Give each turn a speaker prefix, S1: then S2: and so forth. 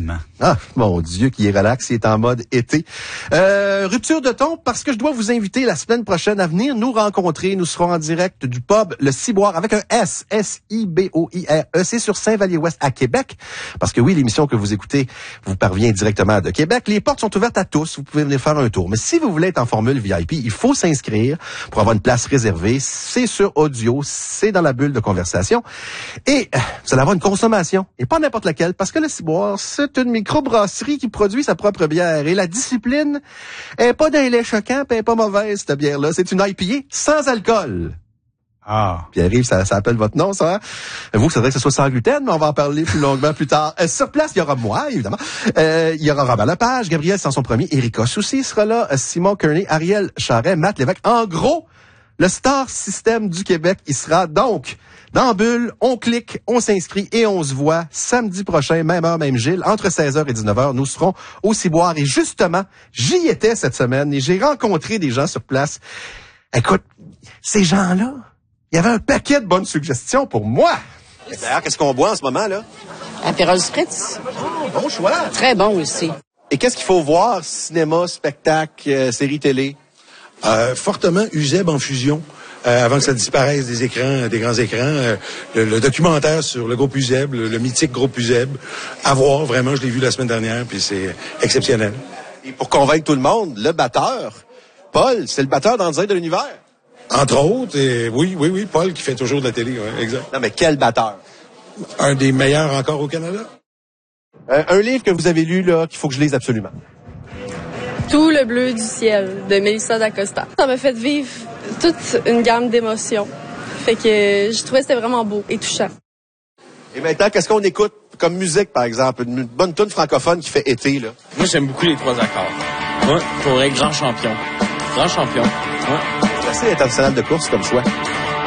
S1: tellement.
S2: Ah, mon Dieu, qui est relax, il est en mode été. Rupture de ton, parce que je dois vous inviter la semaine prochaine à venir nous rencontrer. Nous serons en direct du pub Le Ciboire avec un S, S-I-B-O-I-R-E. C'est sur Saint-Vallier-Ouest à Québec. Parce que oui, l'émission que vous écoutez vous parvient directement de Québec. Les portes sont ouvertes à tous. Vous pouvez venir faire un tour. Mais si vous voulez être en formule VIP, il faut s'inscrire pour avoir une place réservée. C'est sur audio, c'est dans la bulle de conversation. Et vous allez avoir une consommation. Et pas n'importe laquelle, parce que Le Ciboire, c'est une microbrasserie qui produit sa propre bière. Et la discipline est pas d'un lait choquant, puis elle est pas mauvaise, cette bière-là. C'est une IPA sans alcool.
S1: Ah.
S2: Pierre-Yves, ça appelle votre nom, ça, hein? Vous, c'est vrai que ce soit sans gluten, mais on va en parler plus longuement plus tard. Sur place, il y aura moi, évidemment. Il y aura Robert Lepage, Gabriel Sanson Premier, Erika Soucy sera là, Simon Kearney, Ariel Charret, Matt Lévesque. En gros, le Star System du Québec, il sera donc dans Bulle. On clique, on s'inscrit et on se voit samedi prochain, même heure, même Gilles, entre 16h et 19h. Nous serons au Ciboire. Et justement, j'y étais cette semaine et j'ai rencontré des gens sur place. Écoute, ces gens-là, il y avait un paquet de bonnes suggestions pour moi. D'ailleurs, qu'est-ce qu'on boit en ce moment, là?
S3: Aperol Spritz.
S2: Bon choix.
S3: Très bon aussi.
S2: Et qu'est-ce qu'il faut voir? Cinéma, spectacle, série télé?
S4: Fortement USEB en fusion. Avant que ça disparaisse des écrans, des grands écrans. Le documentaire sur le groupe USEB, le mythique groupe USEB. À voir, vraiment, je l'ai vu la semaine dernière, puis c'est exceptionnel.
S2: Et pour convaincre tout le monde, le batteur, Paul, c'est le batteur dans le design de l'univers.
S4: Entre autres, et oui, Paul qui fait toujours de la télé, ouais, exact.
S2: Non, mais quel batteur?
S4: Un des meilleurs encore au Canada.
S2: Un livre que vous avez lu, là, qu'il faut que je lise absolument.
S5: Tout le bleu du ciel, de Mélissa d'Acosta. Ça m'a fait vivre toute une gamme d'émotions. Fait que je trouvais que c'était vraiment beau et touchant.
S2: Et maintenant, qu'est-ce qu'on écoute comme musique, par exemple? Une bonne tune francophone qui fait été, là.
S6: Moi, j'aime beaucoup les trois accords. Moi, pour être grand champion. Grand champion. Ouais.
S2: C'est assez international de course comme choix.